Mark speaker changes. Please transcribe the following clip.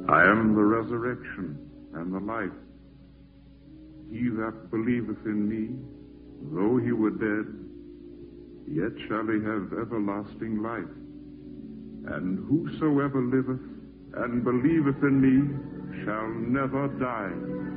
Speaker 1: I am the resurrection and the life. He that believeth in me, though he were dead, yet shall he have everlasting life. And whosoever liveth and believeth in me shall never die.